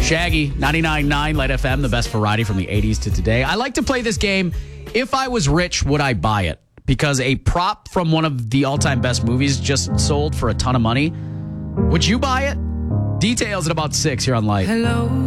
Shaggy, 99.9 Light FM, the best variety from the 80s to today. I like to play this game, if I was rich, would I buy it? Because a prop from one of the all-time best movies just sold for a ton of money. Would you buy it? Details at about 6 here on Light. Hello.